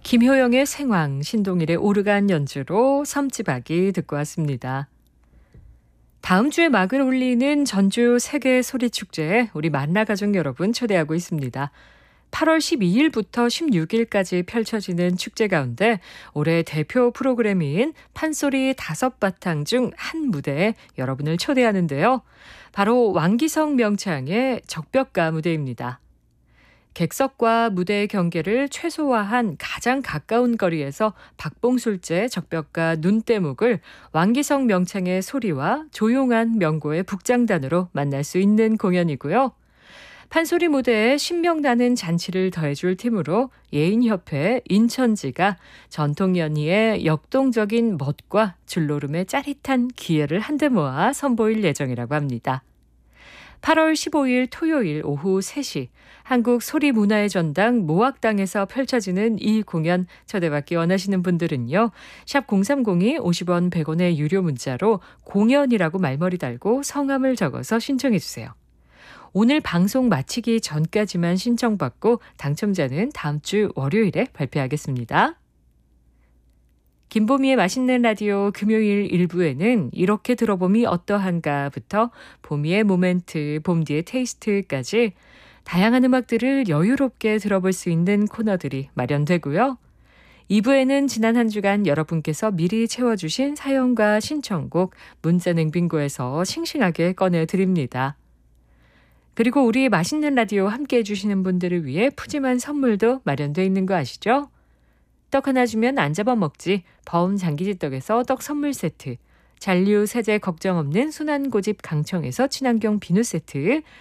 김효영의 생황, 신동일의 오르간 연주로 섬지박이 듣고 왔습니다. 다음 주에 막을 올리는 전주 세계 소리축제에 우리 만나가족 여러분 초대하고 있습니다. 8월 12일부터 16일까지 펼쳐지는 축제 가운데 올해 대표 프로그램인 판소리 5바탕 중 한 무대에 여러분을 초대하는데요. 바로 왕기성 명창의 적벽가 무대입니다. 객석과 무대의 경계를 최소화한 가장 가까운 거리에서 박봉술제 적벽가 눈대목을 왕기성 명창의 소리와 조용한 명고의 북장단으로 만날 수 있는 공연이고요. 판소리 무대에 신명나는 잔치를 더해줄 팀으로 예인협회 인천지가 전통연희의 역동적인 멋과 줄노름의 짜릿한 기회를 한데 모아 선보일 예정이라고 합니다. 8월 15일 토요일 오후 3시 한국 소리문화의 전당 모악당에서 펼쳐지는 이 공연 초대받기 원하시는 분들은요. 샵 0302 50원 100원의 유료 문자로 공연이라고 말머리 달고 성함을 적어서 신청해 주세요. 오늘 방송 마치기 전까지만 신청받고 당첨자는 다음 주 월요일에 발표하겠습니다. 김보미의 맛있는 라디오 금요일 1부에는 이렇게 들어봄이 어떠한가부터 보미의 모멘트, 봄디의 테이스트까지 다양한 음악들을 여유롭게 들어볼 수 있는 코너들이 마련되고요. 2부에는 지난 한 주간 여러분께서 미리 채워주신 사연과 신청곡 문자냉빙고에서 싱싱하게 꺼내드립니다. 그리고 우리 맛있는 라디오 함께해 주시는 분들을 위해 푸짐한 선물도 마련되어 있는 거 아시죠? 떡 하나 주면 안 잡아먹지 버운 장기지떡에서 떡 선물 세트, 잔류 세제 걱정 없는 순환고집 강청에서 친환경 비누 세트,